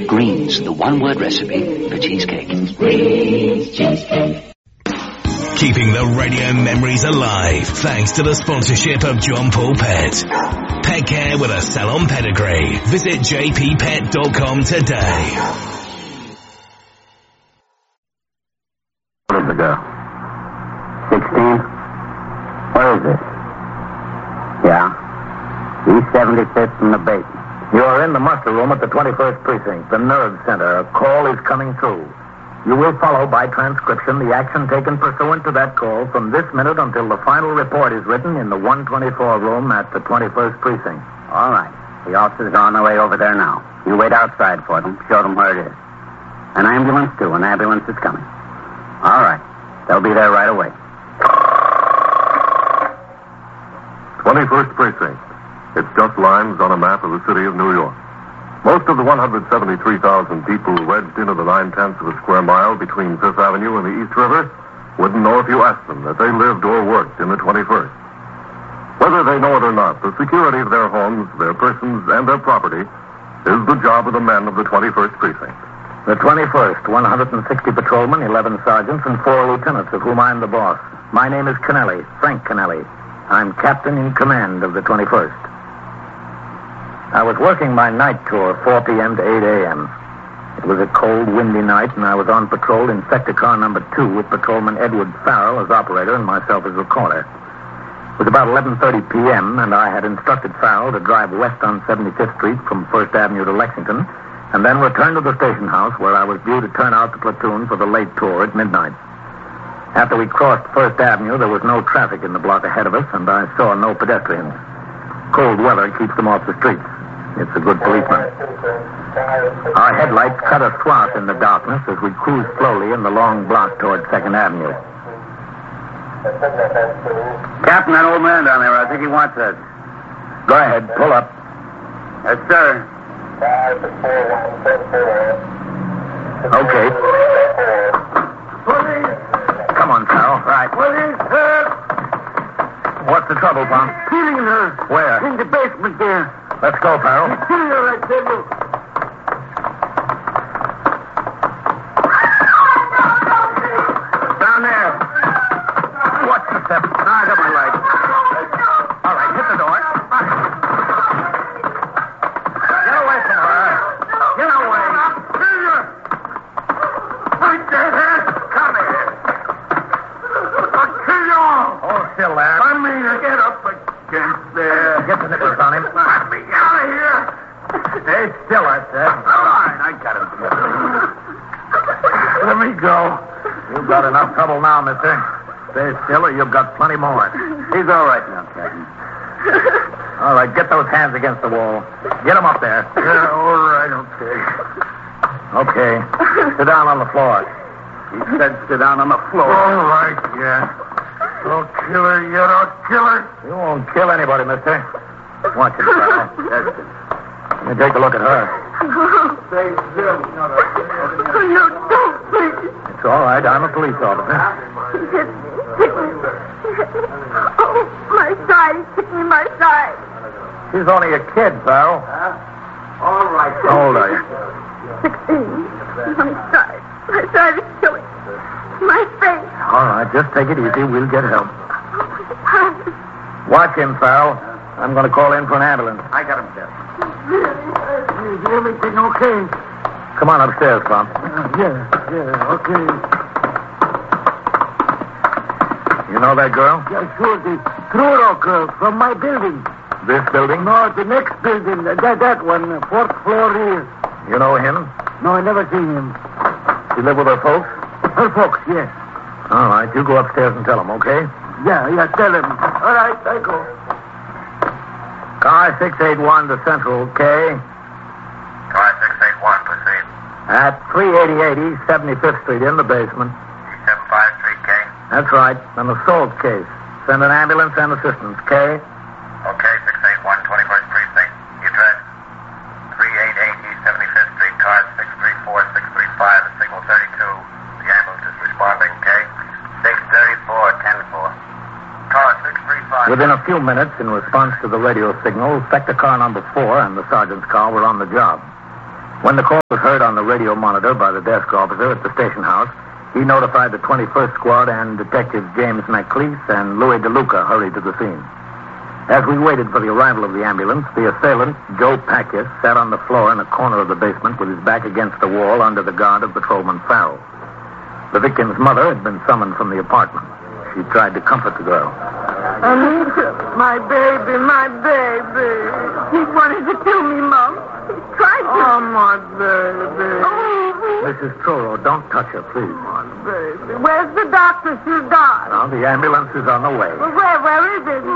Greens, the one-word recipe for cheesecake. Greens cheesecake. Keeping the radio memories alive thanks to the sponsorship of John Paul Pet. Pet care with a salon pedigree. Visit jppet.com today. What is the girl? 16? Where is it? Yeah. East 75th from the basement. You are in the muster room at the 21st Precinct, the nerve center. A call is coming through. You will follow by transcription the action taken pursuant to that call from this minute until the final report is written in the 124 room at the 21st Precinct. All right. The officers are on their way over there now. You wait outside for them. Show them where it is. An ambulance, too. An ambulance is coming. All right. They'll be there right away. 21st Precinct. It's just lines on a map of the city of New York. Most of the 173,000 people wedged into the 9/10 of a square mile between Fifth Avenue and the East River wouldn't know if you asked them that they lived or worked in the 21st. Whether they know it or not, the security of their homes, their persons, and their property is the job of the men of the 21st Precinct. The 21st, 160 patrolmen, 11 sergeants, and 4 lieutenants, of whom I'm the boss. My name is Kennelly, Frank Kennelly. I'm captain in command of the 21st. I was working my night tour, 4 p.m. to 8 a.m. It was a cold, windy night, and I was on patrol in sector car number 2 with Patrolman Edward Farrell as operator and myself as recorder. It was about 11:30 p.m., and I had instructed Farrell to drive west on 75th Street from 1st Avenue to Lexington, and then return to the station house where I was due to turn out the platoon for the late tour at midnight. After we crossed 1st Avenue, there was no traffic in the block ahead of us, and I saw no pedestrians. Cold weather keeps them off the streets. It's a good policeman. Our headlights cut a swath in the darkness as we cruised slowly in the long block toward 2nd Avenue. Captain, that old man down there, I think he wants us. Go ahead, pull up. Yes, sir. Okay. Come on, Farrell. Right. What's the trouble, Pom? Killing her. Where? In the basement there. Let's go, Farrell. Killing her, I tell you. Down there. Watch the step. I got my light. All right, hit the door. Get away from her. Get away. Right there. Come here. I'll kill you all. Hold still there. I mean, get up against there. Get the nippers on him. Let me out of here. Stay still, I said. All right, I got him. Let me go. You've got enough trouble now, mister. Stay still or you've got plenty more. He's all right now, Captain. All right, get those hands against the wall. Get them up there. Yeah, all right, okay. Okay. Sit down on the floor. He said sit down on the floor. All right, yeah. Don't kill her yet, I'll kill her. You won't kill anybody, mister. Watch it, Farrell. Yes, sir. Let me take a look at her. Say, Jim. No, don't, please. It's all right. I'm a police officer. Hit me. Oh, my side. Hit me, my side. She's only a kid, Farrell. All right. How old are you? 16. My side. My side is killing. My face. All right, just take it easy. We'll get help. Watch him, Farrell. I'm going to call in for an ambulance. I got him, Captain. Is everything okay? Come on upstairs, Pom. Yeah, okay. You know that girl? Yeah, sure, the Truro girl from my building. This building? No, the next building, that one, 4th floor here. You know him? No, I never seen him. You live with her folks? Her folks, yes. All right, you go upstairs and tell them, okay? Yeah, tell him. All right, I go. Car 681 to Central, K. Car 681, proceed. At 388 East 75th Street, in the basement. E753, K. That's right, an assault case. Send an ambulance and assistance, K. Okay, 681, 21st Precinct. The address, 388 East 75th Street, cars 634, 635, and signal 32. The ambulance is responding, K. 634, 10-4. Car 635. Within a few minutes, in response to the radio signal, sector car number 4 and the sergeant's car were on the job. When the call was heard on the radio monitor by the desk officer at the station house, he notified the 21st Squad, and Detectives James McLeese and Louis DeLuca hurried to the scene. As we waited for the arrival of the ambulance, the assailant, Joe Packus, sat on the floor in a corner of the basement with his back against the wall under the guard of Patrolman Farrell. The victim's mother had been summoned from the apartment. She tried to comfort the girl. Anita, my baby, my baby. He wanted to kill me, Mom. He tried to. Oh, my baby. Oh. Mrs. Truro, don't touch her, please. My baby. Where's the doctor? She's died. Now, the ambulance is on the way. Well, where is it?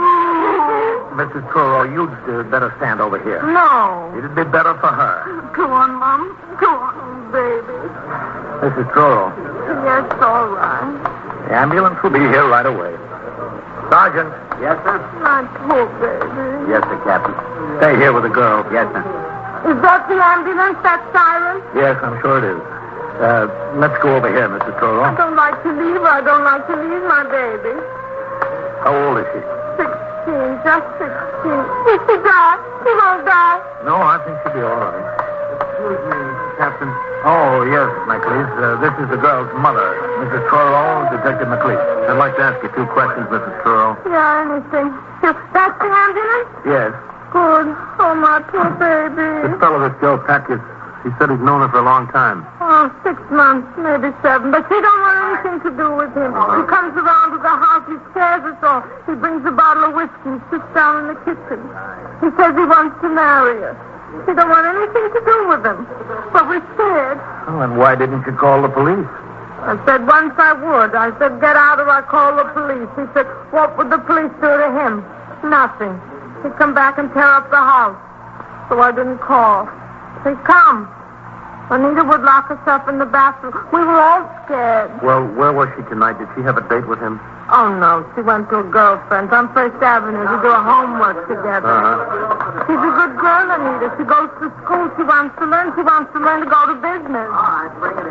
Mrs. Truro, you'd better stand over here. No. It'd be better for her. Go on, Mom. Go on, baby. Mrs. Truro. Yes, all right. The ambulance will be here right away. Sergeant. Yes, sir? My poor baby. Yes, sir, Captain. Stay here with the girl. Yes, sir. Is that the ambulance, that siren? Yes, I'm sure it is. Let's go over here, Mrs. Truro. I don't like to leave her. I don't like to leave my baby. How old is she? 16, just 16. Will she die? She won't die. No, I think she'll be all right. Excuse me, Captain. Oh, yes, McLeese. This is the girl's mother, Mrs. Truro, Detective McLeese. I'd like to ask you 2 questions, Mrs. Truro. Yeah, anything. That's the ambulance? Yes. Good. Oh, my poor baby. This fellow, this Joe Packus, he said he's known her for a long time. Oh, 6 months, maybe 7. But she don't want anything to do with him. He comes around to the house. He scares us all. He brings a bottle of whiskey and sits down in the kitchen. He says he wants to marry us. She don't want anything to do with him. But we're scared. Oh, and why didn't you call the police? I said once I would. I said, get out or I call the police. He said, what would the police do to him? Nothing. He'd come back and tear up the house. So I didn't call. He'd come. Anita would lock herself in the bathroom. We were all scared. Well, where was she tonight? Did she have a date with him? Oh, no. She went to a girlfriend's on First Avenue. We do our homework together. She's a good girl, Anita. She goes to school. She wants to learn. She wants to learn to go to business. All right, bring it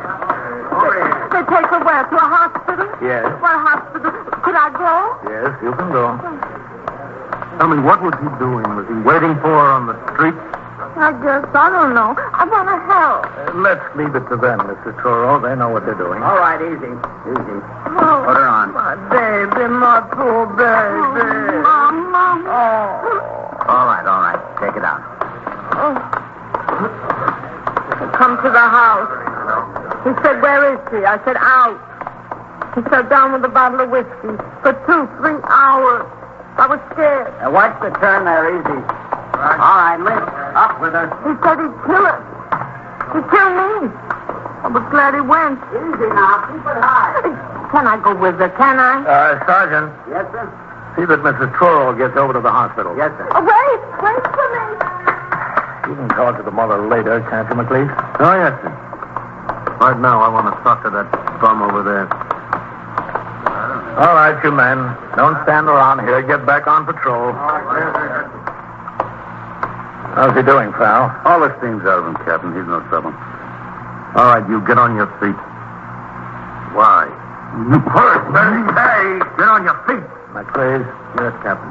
in. They take her where? To a hospital? Yes. What hospital? Could I go? Yes, you can go. Tell me, what was he doing? Was he waiting for her on the street? I guess. I don't know. I want to help. Let's leave it to them, Mrs. Truro. They know what they're doing. All right, easy. Easy. Oh, Put her on. my baby, my poor baby. Mama. Oh. All right. Take it out. Oh. Come to the house. He said, where is she? I said, out. He sat down with a bottle of whiskey for 2-3 hours. I was scared. Now, watch the turn there, easy. All right, Liz. Up with her. He said he'd kill her. He'd kill me. I was glad he went. Easy now. Keep it high. Can I go with her, can I? Sergeant. Yes, sir? See that Mrs. Truro gets over to the hospital. Yes, sir. Oh, wait for me. You can talk to the mother later, can't you, McLeese? Oh, yes, sir. Right now, I want to talk to that bum over there. All right, you men. Don't stand around here. Get back on patrol. How's he doing, pal? All the steam's out of him, Captain. He's no trouble. All right, you get on your feet. Why? You first, then hey! Get on your feet. McLeese? Yes, Captain.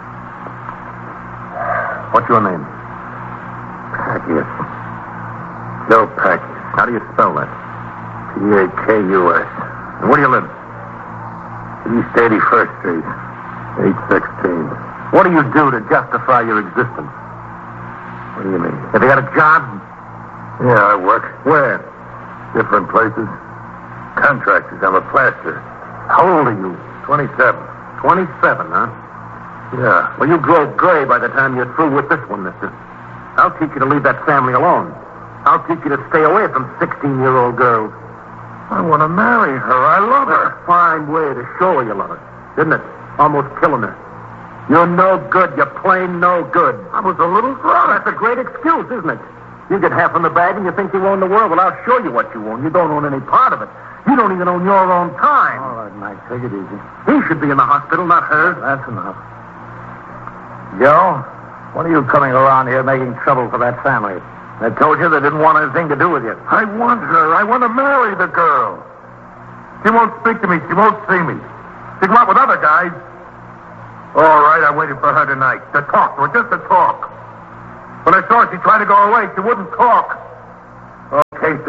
What's your name? Packus. Joe Packus. How do you spell that? P-A-K-U-S. And where do you live? East 81st Street. 816. What do you do to justify your existence? What do you mean? Have you got a job? Yeah, I work. Where? Different places. Contractors. I'm a plasterer. How old are you? 27. 27, huh? Yeah. Well, you grow gray by the time you're through with this one, mister. I'll teach you to leave that family alone. I'll teach you to stay away from 16-year-old girls. I want to marry her. I love her. A fine way to show her you love her, isn't it? Almost killing her. You're no good. You're plain no good. I was a little drunk. That's a great excuse, isn't it? You get half in the bag and you think you own the world. Well, I'll show you what you own. You don't own any part of it. You don't even own your own time. All right, Mike, take it easy. He should be in the hospital, not her. That's enough. Joe, what are you coming around here making trouble for that family? They told you they didn't want anything to do with you. I want her. I want to marry the girl. She won't speak to me. She won't see me. She go out with other guys. All right, I waited for her tonight to talk to her, just to talk. When I saw her, she tried to go away. She wouldn't talk.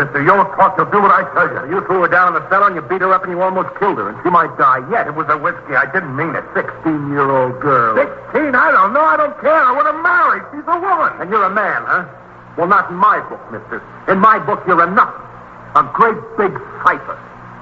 mister. You don't talk, you'll do what I tell you. You threw her down in the cellar and you beat her up and you almost killed her. And she might die yet. It was a whiskey. I didn't mean it. 16-year-old girl. 16? I don't know. I don't care. I want her married. She's a woman. And you're a man, huh? Well, not in my book, mister. In my book, you're a nut. A great big cipher.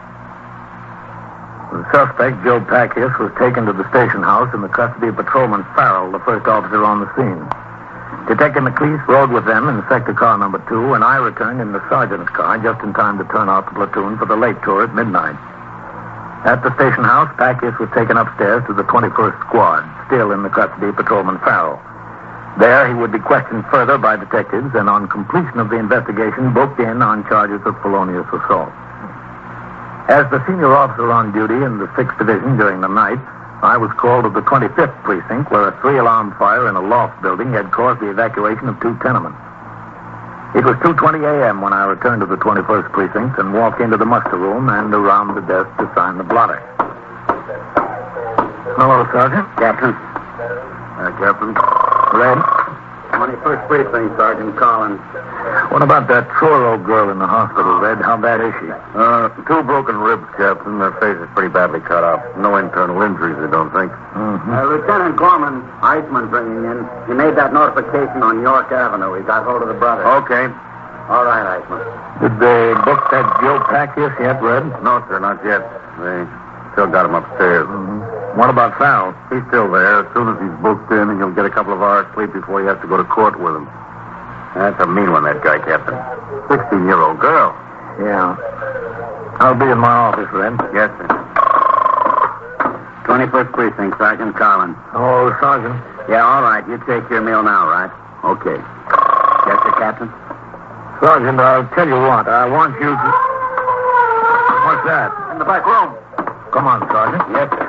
The suspect, Joe Packius, was taken to the station house in the custody of Patrolman Farrell, the first officer on the scene. Detective McLeese rode with them in sector car number 2, and I returned in the sergeant's car just in time to turn out the platoon for the late tour at midnight. At the station house, Packius was taken upstairs to the 21st Squad, still in the custody of Patrolman Farrell. There, he would be questioned further by detectives, and on completion of the investigation, booked in on charges of felonious assault. As the senior officer on duty in the 6th Division during the night, I was called to the 25th Precinct, where a 3-alarm fire in a loft building had caused the evacuation of 2 tenements. It was 2:20 a.m. when I returned to the 21st Precinct and walked into the muster room and around the desk to sign the blotter. Hello, Sergeant. Captain. Captain. Red. 21st Precinct, Sergeant Collins. What about that Truro girl in the hospital, Red? How bad is she? 2 broken ribs, Captain. Her face is pretty badly cut off. No internal injuries, I don't think. Mm-hmm. Lieutenant Gorman, Eichmann bringing in. He made that notification on York Avenue. He got hold of the brother. Okay. All right, Eichmann. Did they book that Joe Packius yet, Red? No, sir, not yet. They still got him upstairs. Mm-hmm. What about Farrell? He's still there. As soon as he's booked in, he'll get a couple of hours sleep before he has to go to court with him. That's a mean one, that guy, Captain. 16-year-old girl. Yeah. I'll be in my office, Red. Yes, sir. 21st Precinct, Sergeant Collins. Oh, Sergeant. Yeah, all right. You take your meal now, right? Okay. Yes, sir, Captain? Sergeant, I'll tell you what. I want you to... What's that? In the back room. Come on, Sergeant. Yes, sir.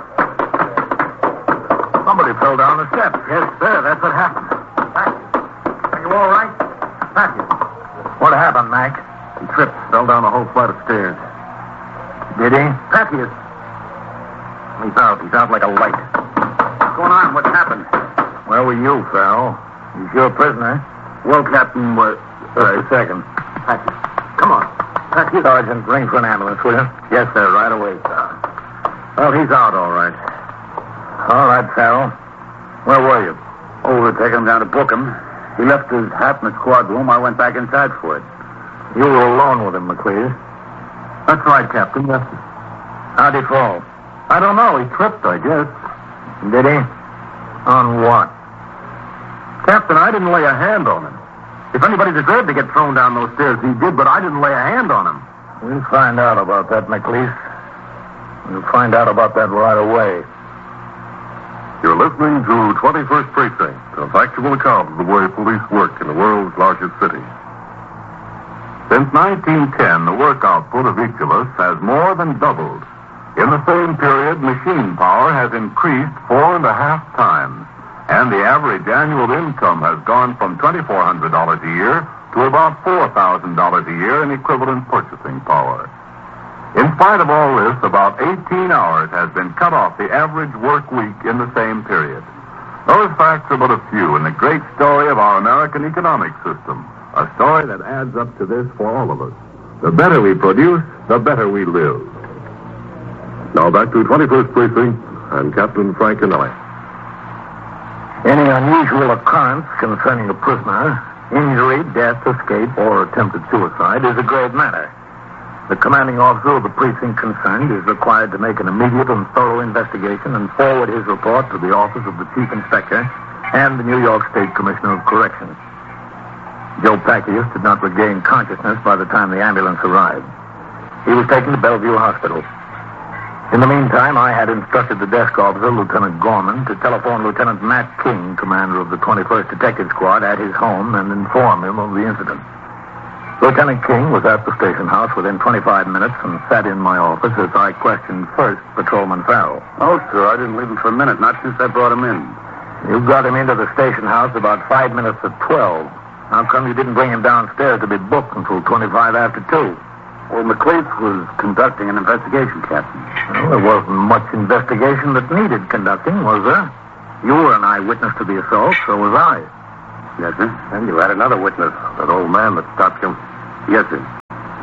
Somebody fell down the steps. Yes, sir. That's what happened. Are you all right? Packius. What happened, Mac? He tripped, fell down a whole flight of stairs. Did he? Packius. He's out. He's out like a light. What's going on? What happened? Where were you, Farrell? He's your prisoner. Well, Captain, Just a second. Packius. Come on. Packius. Sergeant, ring for an ambulance, will you? Yes, sir. Right away, sir. Well, he's out, all right. All right, Farrell. Where were you? Oh, we're taking him down to book him. He left his hat in the squad room. I went back inside for it. You were alone with him, McLeese. That's right, Captain. Yes, sir. How'd he fall? I don't know. He tripped, I guess. Did he? On what? Captain, I didn't lay a hand on him. If anybody deserved to get thrown down those stairs, he did, but I didn't lay a hand on him. We'll find out about that, McLeese. We'll find out about that right away. You're listening to 21st Precinct, a factual account of the way police work in the world's largest city. Since 1910, the work output of each of us has more than doubled. In the same period, machine power has increased 4.5 times, and the average annual income has gone from $2,400 a year to about $4,000 a year in equivalent purchasing power. In spite of all this, about 18 hours has been cut off the average work week in the same period. Those facts are but a few in the great story of our American economic system, a story that adds up to this for all of us. The better we produce, the better we live. Now back to 21st Precinct and Captain Frank Kennelly. Any unusual occurrence concerning a prisoner, injury, death, escape, or attempted suicide is a grave matter. The commanding officer of the precinct concerned is required to make an immediate and thorough investigation and forward his report to the office of the chief inspector and the New York State Commissioner of Corrections. Joe Packius did not regain consciousness by the time the ambulance arrived. He was taken to Bellevue Hospital. In the meantime, I had instructed the desk officer, Lieutenant Gorman, to telephone Lieutenant Matt King, commander of the 21st Detective Squad, at his home and inform him of the incident. Lieutenant King was at the station house within 25 minutes and sat in my office as I questioned first Patrolman Farrell. Oh, sir, I didn't leave him for a minute, not since I brought him in. You got him into the station house about 5 minutes to 12. How come you didn't bring him downstairs to be booked until 25 after 2? Well, McLeese was conducting an investigation, Captain. Well, there wasn't much investigation that needed conducting, was there? You were an eyewitness to the assault, so was I. Yes, sir. And you had another witness, that old man that stopped you. Yes, sir.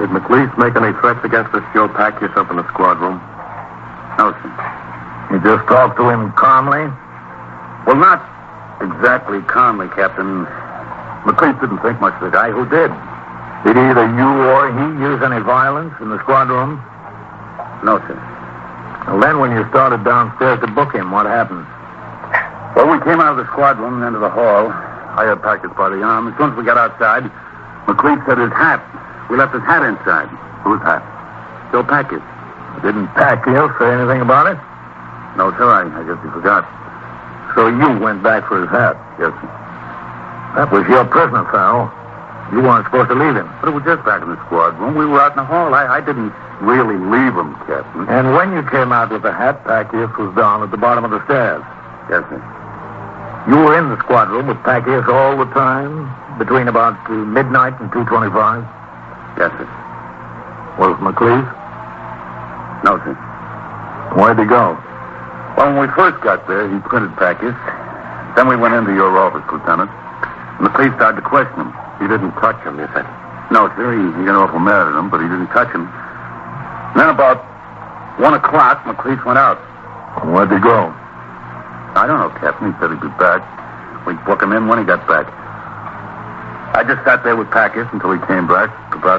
Did McLeese make any threats against us, Joe Packius, up in the squad room? No, sir. You just talked to him calmly? Well, not exactly calmly, Captain. McLeese didn't think much of the guy. Who did? Did either you or he use any violence in the squad room? No, sir. Well, then when you started downstairs to book him, what happened? Well, we came out of the squad room and into the hall. I had Packius by the arm. As soon as we got outside, McLeese said his hat. We left his hat inside. Whose hat? Joe Packius. Didn't Pacquiao say anything about it? No, sir. I guess he forgot. So you went back for his hat? Yes, sir. That was your prisoner, Farrell. You weren't supposed to leave him. But it was just back in the squad room. We were out in the hall. I didn't really leave him, Captain. And when you came out with the hat, Pacquiao was down at the bottom of the stairs. Yes, sir. You were in the squad room with Pacquiao all the time, between about midnight and 2:25? Yes, sir. Was McLeese? No, sir. Where'd he go? Well, when we first got there, he printed Packius. Then we went into your office, Lieutenant. McLeese started to question him. He didn't touch him, you said? No, sir. He got awful mad at him, but he didn't touch him. Then about 1 o'clock, McLeese went out. Where'd he go? I don't know, Captain. He said he'd be back. We'd book him in when he got back. I just sat there with Packius until he came back about,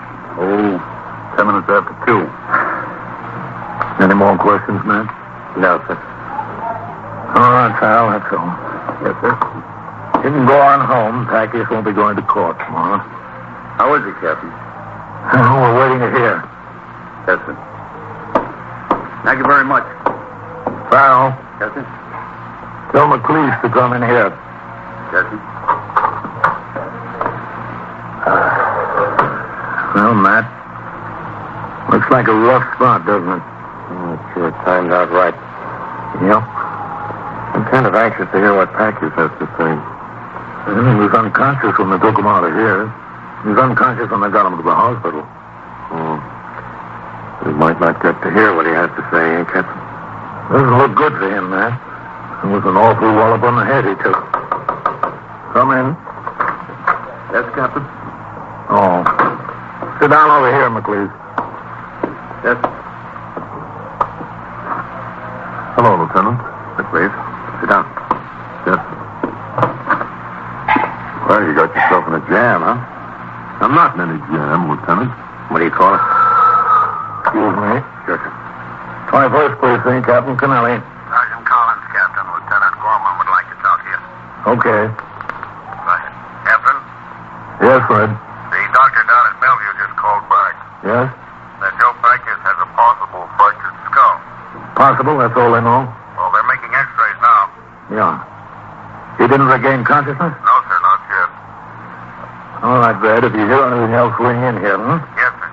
10 minutes after 2. Any more questions, man? No, sir. All right, Farrell, that's all. Yes, sir. You can go on home. Pacquiao won't be going to court tomorrow. How is he, Captain? Oh, we're waiting to hear. Yes, sir. Thank you very much. Farrell, Yes, sir. tell McLeese to come in here. Yes, sir. Well, Matt, looks like a rough spot, doesn't it? It sure timed out right. Yep. I'm kind of anxious to hear what Packius has to say. He was unconscious when they took him out of here. He was unconscious when they got him to the hospital. We might not get to hear what he has to say, Captain? Doesn't look good for him, Matt. It was an awful wallop on the head he took. Come in. Yes, Captain. Oh. Sit down over here, McLeese. Yes. Hello, Lieutenant. McLeese, sit down. Yes. Well, you got yourself in a jam, huh? I'm not in any jam, Lieutenant. What do you call it? Excuse me. Sure, sir. 21st Precinct, Captain Kennelly. Sergeant Collins, Captain. Lieutenant Gorman would like to talk to you. Okay. Go ahead. Captain, Yes, Fred. the doctor down at Bellevue just called back. Yes? That Joe Packius has a possible fractured skull. Possible, that's all they know. Well, they're making x-rays now. Yeah. He didn't regain consciousness? No, sir, not yet. All right, Brad. If you hear anything else, ring in here, Yes, sir.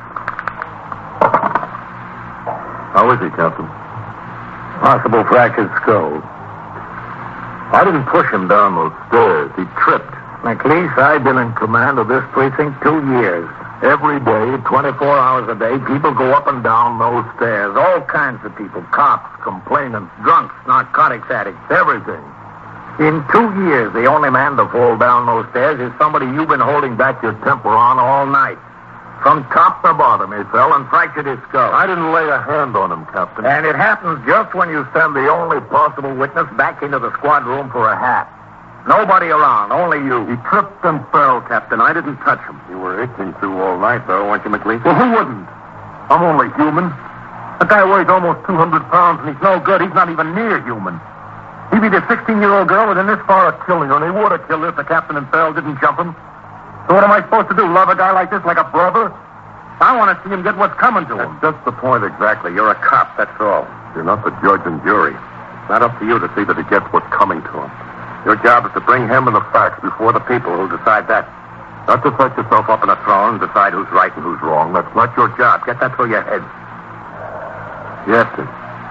How is he, Captain? Possible fractured skull. I didn't push him down those stairs. He tripped. McLeese, I've been in command of this precinct 2 years. Every day, 24 hours a day, people go up and down those stairs. All kinds of people. Cops, complainants, drunks, narcotics addicts, everything. In 2 years, the only man to fall down those stairs is somebody you've been holding back your temper on all night. From top to bottom, he fell and fractured his skull. I didn't lay a hand on him, Captain. And it happens just when you send the only possible witness back into the squad room for a hat. Nobody around, only you. He tripped and fell, Captain. I didn't touch him. You were itching through all night, though, weren't you, McLeese? Well, who wouldn't? I'm only human. That guy weighs almost 200 pounds, and he's no good. He's not even near human. He beat a 16-year-old girl within this far of killing her, and he would have killed her if the captain and Farrell didn't jump him. So what am I supposed to do, love a guy like this like a brother? I want to see him get what's coming to him. That's just the point, exactly. You're a cop, that's all. You're not the judge and jury. It's not up to you to see that he gets what's coming to him. Your job is to bring him and the facts before the people who'll decide that. Not to set yourself up in a throne and decide who's right and who's wrong. That's not your job. Get that through your head. Yes, sir.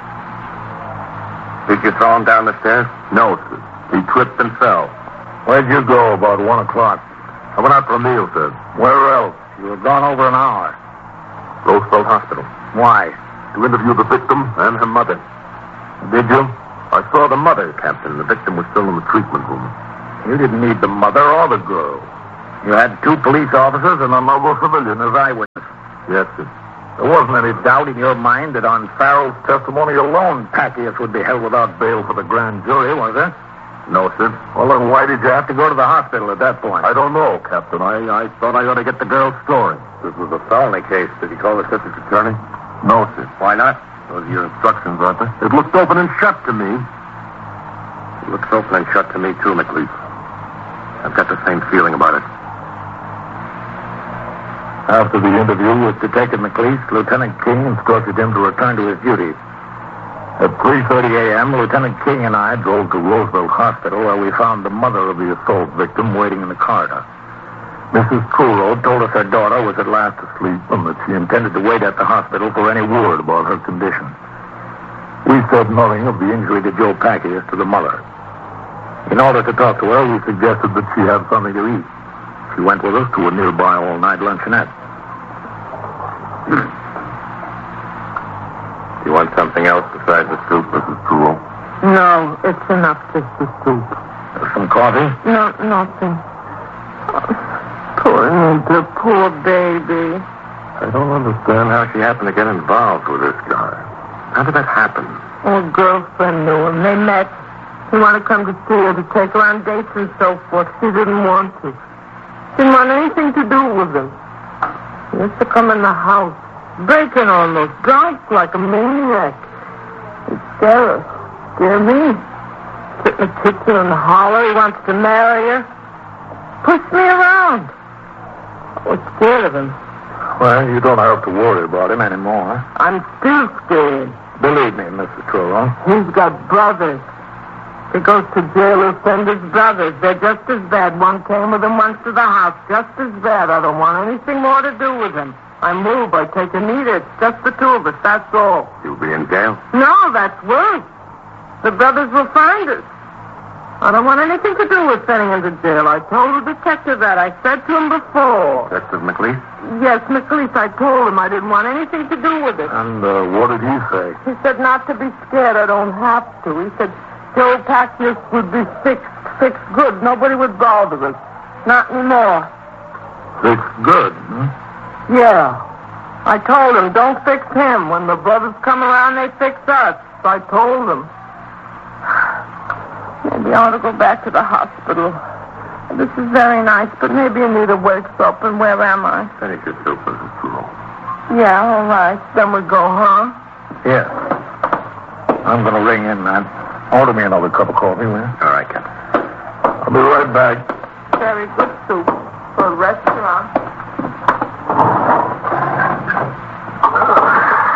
Did you throw him down the stairs? No, sir. He tripped and fell. Where'd you go about 1 o'clock? I went out for a meal, sir. Where else? You were gone over an hour. Roosevelt Hospital. Why? To interview the victim and her mother. Did you? I saw the mother, Captain. The victim was still in the treatment room. You didn't need the mother or the girl. You had 2 police officers and another civilian as eyewitness. Yes, sir. There wasn't any doubt in your mind that on Farrell's testimony alone, Packius would be held without bail for the grand jury, was there? No, sir. Well, then why did you have to go to the hospital at that point? I don't know, Captain. I thought I ought to get the girl's story. This was a felony case. Did you call the district attorney? No, sir. Why not? Those are your instructions, aren't they? It looked open and shut to me. It looks open and shut to me, too, McLeese. I've got the same feeling about it. After the interview with Detective McLeese, Lieutenant King instructed him to return to his duties. At 3:30 a.m., Lieutenant King and I drove to Roosevelt Hospital, where we found the mother of the assault victim waiting in the corridor. Mrs. Truro told us her daughter was at last asleep and that she intended to wait at the hospital for any word about her condition. We said nothing of the injury to Joe Packius to the mother. In order to talk to her, we suggested that she have something to eat. She went with us to a nearby all-night luncheonette. You want something else besides the soup, Mrs. Truro? No, it's enough, just the soup. Some coffee? No, nothing. Poor Nita, poor baby. I don't understand how she happened to get involved with this guy. How did that happen? Oh, a girlfriend knew him. They met. He wanted to come to see her to take her on dates and so forth. She didn't want to. Didn't want anything to do with him. He used to come in the house, breaking almost, drunk like a maniac. He'd scare her. Scare me. Sit in the kitchen and holler. He wants to marry her. Push me around. I was scared of him. Well, you don't have to worry about him anymore. I'm still scared. Believe me, Mrs. Truro. He's got brothers. He goes to jail, he'll send his brothers. They're just as bad. One came with him once to the house. Just as bad. I don't want anything more to do with him. I move. I take Anita. It's just the two of us. That's all. You'll be in jail? No, that's worse. The brothers will find us. I don't want anything to do with sending him to jail. I told the detective that. I said to him before. Detective McLeese? Yes, McLeese. I told him I didn't want anything to do with it. And what did he say? He said not to be scared. I don't have to. He said Joe Packius would be fixed good. Nobody would bother us. Not anymore. Fixed good, hmm? Yeah. I told him, don't fix him. When the brothers come around, they fix us. So I told him. Maybe I ought to go back to the hospital. This is very nice, but maybe Anita wakes up, and where am I? Finish your soup, Mrs. Truro. Yeah, all right. Then we go, huh? Yes. I'm going to ring in, man. Order me another cup of coffee, will you? All right, Captain. I'll be right back. Very good soup for a restaurant.